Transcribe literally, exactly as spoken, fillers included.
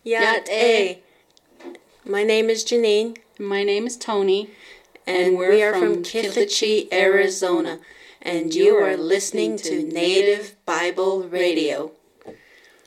Yat A. My name is Janine. My name is Tony. And, and we are from Kittleachee, Arizona. And you are listening to Native Bible Radio.